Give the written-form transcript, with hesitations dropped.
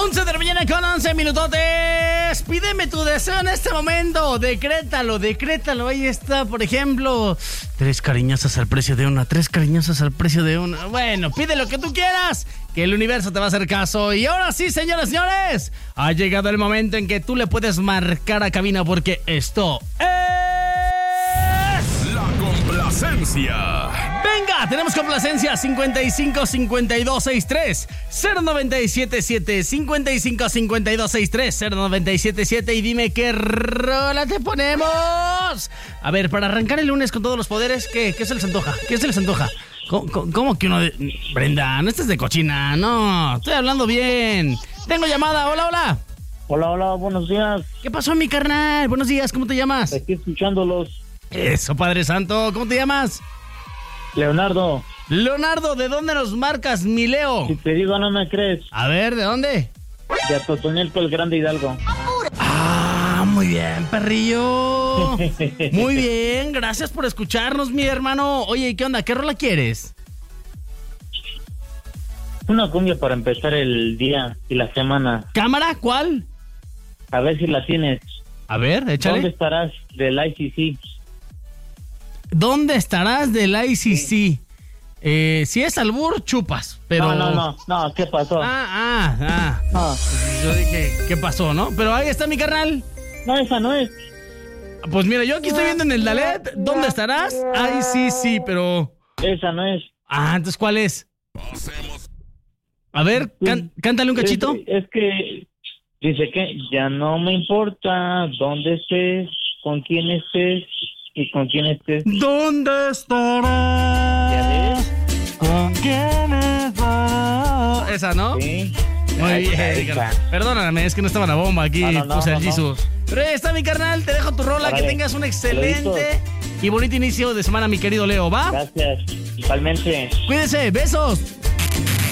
11 de la mañana con 11 minutotes. Pídeme tu deseo en este momento. Decrétalo. Ahí está, por ejemplo, 3 cariñosas al precio de una. 3 cariñosas al precio de una. Bueno, pide lo que tú quieras, que el universo te va a hacer caso. Y ahora sí, señoras y señores, ha llegado el momento en que tú le puedes marcar a cabina, porque esto es La Complacencia. Venga, tenemos complacencia 55 52 63 0977 55 52 63 0977 y dime qué rola te ponemos. A ver, para arrancar el lunes con todos los poderes, ¿qué se les antoja? ¿Qué se les antoja? ¿Cómo que uno de... Brenda, no estés de cochina, no, estoy hablando bien. Tengo llamada, hola. Hola, buenos días. ¿Qué pasó, mi carnal? Buenos días, ¿cómo te llamas? Aquí escuchándolos. Eso, Padre Santo, ¿cómo te llamas? Leonardo. Leonardo, ¿de dónde nos marcas, mi Leo? Si te digo no me crees. A ver, ¿de dónde? De Atotonilco, el Grande Hidalgo. Ah, muy bien, perrillo. Muy bien, gracias por escucharnos, mi hermano. Oye, ¿y qué onda? ¿Qué rola quieres? Una cumbia para empezar el día y la semana. ¿Cámara? ¿Cuál? A ver si la tienes. A ver, échale. ¿Dónde estarás del ICC? ¿Dónde estarás del ICC? Si es albur, chupas, pero... No, ¿qué pasó? No. Yo dije, ¿qué pasó, no? Pero ahí está mi carnal. No, esa no es. Pues mira, yo aquí estoy viendo en el Dalet. ¿Dónde estarás? Sí, pero... Esa no es. Entonces, ¿cuál es? A ver, cántale un cachito. Es que dice que ya no me importa dónde estés, con quién estés y con quién estés. ¿Dónde estarás? ¿Con quién estarás? Esa, ¿no? Sí. Muy bien, carnal. Perdóname, es que no estaba la bomba aquí, puse el Jesus. Pero ahí está, mi carnal, te dejo tu rola. Órale. Que tengas un excelente y bonito inicio de semana, mi querido Leo, ¿va? Gracias, igualmente. Cuídense, besos.